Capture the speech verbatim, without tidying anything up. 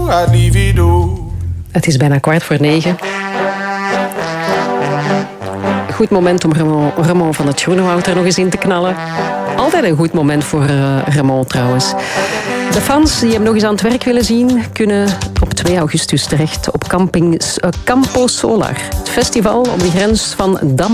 I'd livido. Het is bijna kwart voor negen. Goed moment om Ramon, Ramon van het Groenewoud er nog eens in te knallen. Altijd een goed moment voor uh, Ramon trouwens. De fans die hem nog eens aan het werk willen zien, kunnen op twee augustus terecht op camping, uh, Campo Solar. Het festival op de grens van Dam